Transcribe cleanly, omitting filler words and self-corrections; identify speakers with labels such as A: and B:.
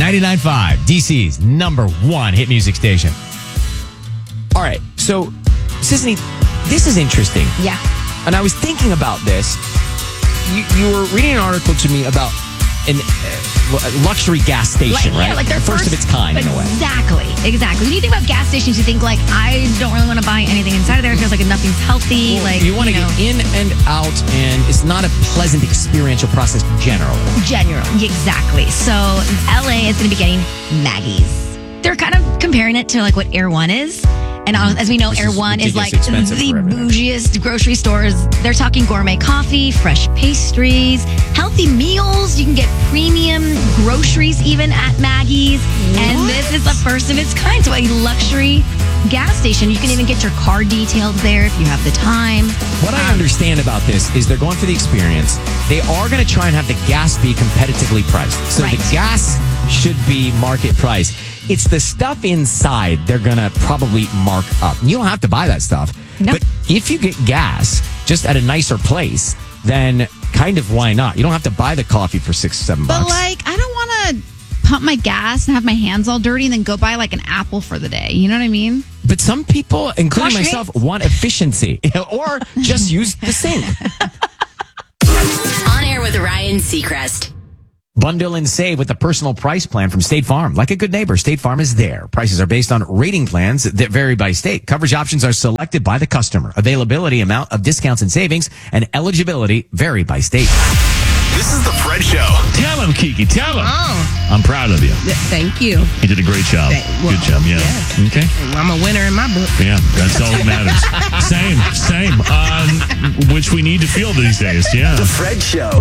A: 99.5, DC's number one hit music station. All right, so, Sisney, this is interesting.
B: Yeah.
A: And I was thinking about this. You were reading an article to me about a luxury gas station, right?
B: Yeah, like their
A: first of its kind, in a way.
B: Exactly. When you think about gas stations, you think like, I don't really want to buy anything inside of there. It feels like nothing's healthy.
A: Well,
B: like
A: you want to get in and out, and it's not a pleasant experiential process generally.
B: Exactly. So LA is going to be getting Maggie's. They're kind of comparing it to like what Air One is. And as we know,
A: Which
B: Air
A: is
B: One is like the
A: expensive for everything.
B: bougiest grocery stores. They're talking gourmet coffee, fresh pastries, healthy meals. You can get premium groceries even at Maggie's. And this is the first of its kind. So a luxury gas station. You can even get your car detailed there if you have the time.
A: What I understand about this is they're going for the experience. They are going to try and have the gas be competitively priced. So
B: Right.
A: the gas should be market price. It's the stuff inside they're going to probably mark up. You don't have to buy that stuff.
B: No.
A: But if you get gas just at a nicer place, then kind of why not? You don't have to buy the coffee for $6-7.
C: But like, I don't want to pump my gas and have my hands all dirty and then go buy like an apple for the day. You know what I mean?
A: But some people, including
B: Wash
A: myself, want efficiency or just use the sink.
D: On air with Ryan Seacrest.
A: Bundle and save with the personal price plan from State Farm. Like a good neighbor, State Farm is there. Prices are based on rating plans that vary by state. Coverage options are selected by the customer. Availability, amount of discounts and savings, and eligibility vary by state.
E: This is the Fred Show.
F: Tell him, Kiki. Tell him.
G: Oh,
F: I'm proud of you.
G: thank you.
F: You did a great job.
G: Well,
F: Good job. Yeah.
G: yes.
F: Okay.
G: I'm a winner in my book.
F: Yeah. That's all that matters. Same. Which we need to feel these days. Yeah.
E: The Fred Show.